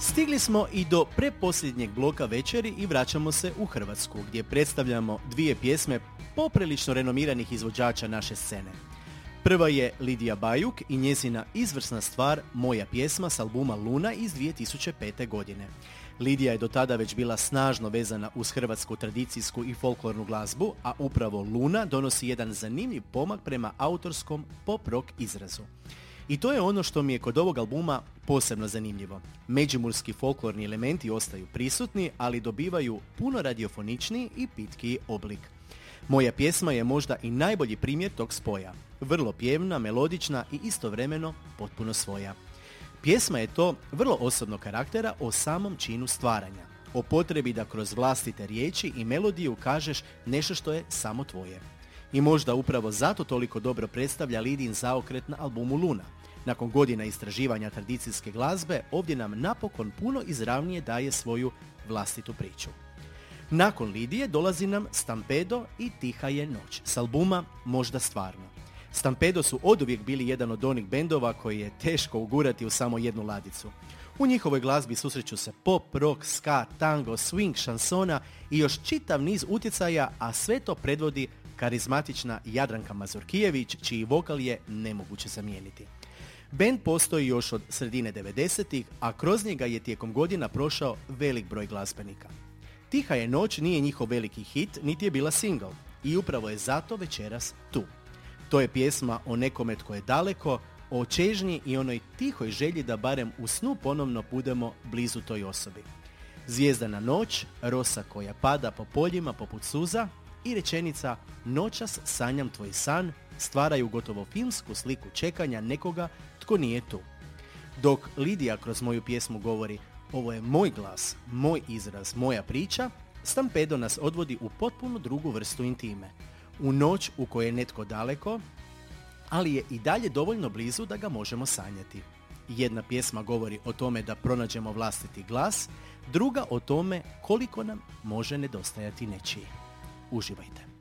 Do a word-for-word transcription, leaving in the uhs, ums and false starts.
Stigli smo i do preposljednjeg bloka večeri i vraćamo se u Hrvatsku, gdje predstavljamo dvije pjesme poprilično renomiranih izvođača naše scene. Prva je Lidija Bajuk i njezina izvrsna stvar Moja pjesma s albuma Luna iz dvije tisuće pete. godine. Lidija je do tada već bila snažno vezana uz hrvatsku tradicijsku i folklornu glazbu, a upravo Luna donosi jedan zanimljiv pomak prema autorskom pop-rock izrazu. I to je ono što mi je kod ovog albuma posebno zanimljivo. Međimurski folklorni elementi ostaju prisutni, ali dobivaju puno radiofoničniji i pitkiji oblik. Moja pjesma je možda i najbolji primjer tog spoja. Vrlo pjevna, melodična i istovremeno potpuno svoja. Pjesma je to vrlo osobnog karaktera o samom činu stvaranja. O potrebi da kroz vlastite riječi i melodiju kažeš nešto što je samo tvoje. I možda upravo zato toliko dobro predstavlja Lidin zaokret na albumu Luna. Nakon godina istraživanja tradicijske glazbe, ovdje nam napokon puno izravnije daje svoju vlastitu priču. Nakon Lidije dolazi nam Stampedo i Tiha je noć s albuma Možda stvarno. Stampedo su oduvijek bili jedan od onih bendova koji je teško ugurati u samo jednu ladicu. U njihovoj glazbi susreću se pop, rock, ska, tango, swing, šansona i još čitav niz utjecaja, a sve to predvodi karizmatična Jadranka Mazurkijević, čiji vokal je nemoguće zamijeniti. Bend postoji još od sredine devedesetih, a kroz njega je tijekom godina prošao velik broj glazbenika. Tiha je noć nije njihov veliki hit, niti je bila single. I upravo je zato večeras tu. To je pjesma o nekome tko je daleko, o čežnji i onoj tihoj želji da barem u snu ponovno budemo blizu toj osobi. Zvijezdana noć, rosa koja pada po poljima poput suza i rečenica noćas sanjam tvoj san stvaraju gotovo filmsku sliku čekanja nekoga tko nije tu. Dok Lidija kroz moju pjesmu govori ovo je moj glas, moj izraz, moja priča, Stampedo nas odvodi u potpuno drugu vrstu intime. U noć u kojoj je netko daleko, ali je i dalje dovoljno blizu da ga možemo sanjati. Jedna pjesma govori o tome da pronađemo vlastiti glas, druga o tome koliko nam može nedostajati nečiji. Uživajte.